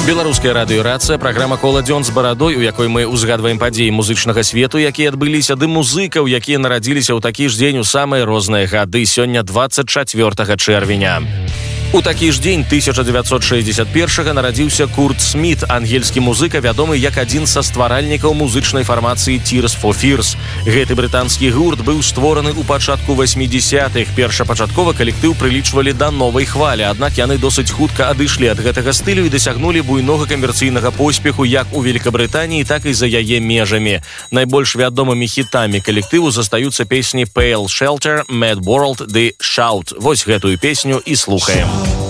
Беларуская радыёрацыя, праграма «Кола дзён з барадой», у якой мы ўзгадваем падзеі музычнага свету, якія адбыліся, ды музыкаў, якія нарадзіліся ў такі ж дзень у самыя розныя гады, сёння 24 чэрвеня. У такі ж дзень 1961 нарадзіўся Курт Сміт, ангельскі музыка, вядомы як адзін са стваральнікаў музычнай фармацыі Tears for Fears. Гэты брытанскі гурт быў створаны ў пачатку 80-х. Першапачаткова калектыў прылічвалі да новай хвалі, аднак яны досыць хутка адышлі ад гэтага стылю і дасягнулі буйнога камерцыйнага поспеху як у Великабрытаніі, так і за яе межамі. Найбольш вядомымі хітамі калектыву застаюцца песні Pale Shelter, Mad World ды Shout. Вось гэтую песню і слухаем.